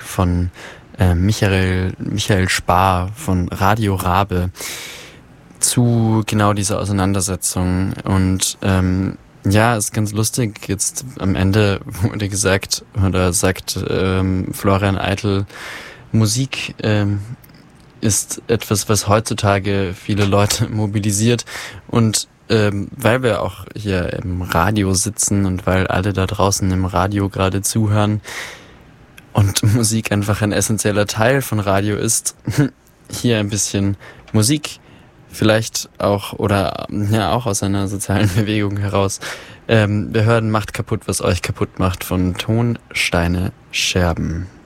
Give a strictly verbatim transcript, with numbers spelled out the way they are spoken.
von äh, Michael, Michael Spar von Radio Rabe zu genau dieser Auseinandersetzung. Und ähm, ja, ist ganz lustig. Jetzt am Ende wurde gesagt, oder sagt ähm, Florian Eitel, Musik ähm, ist etwas, was heutzutage viele Leute mobilisiert. Und ähm, weil wir auch hier im Radio sitzen und weil alle da draußen im Radio gerade zuhören und Musik einfach ein essentieller Teil von Radio ist, hier ein bisschen Musik, vielleicht auch, oder ja auch aus einer sozialen Bewegung heraus. Ähm, wir hören Macht kaputt, was euch kaputt macht von Ton, Steine, Scherben.